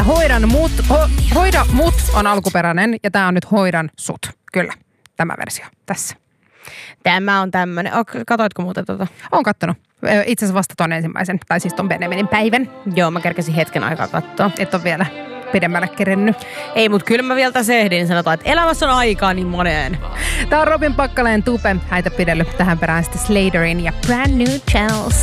Hoida mut on alkuperäinen ja tää on nyt Hoidan sut. Kyllä, tämä versio tässä. Tämä on tämmönen. Katoitko muuten tota? Oon kattonut. Itse asiassa vasta ton ensimmäisen, tai siis ton Benjaminin päivän. Joo, mä kerkesin hetken aikaa katsoa. Et on vielä pidemmälle kerennyt. Ei, mut kyllä mä vielä tässä ehdin. Sanotaan, että elämässä on aikaa niin moneen. Tää on Robin Packaleen Tupe. Häitä pidellyt tähän perään sitten Slaterin ja Brand New Chelsea.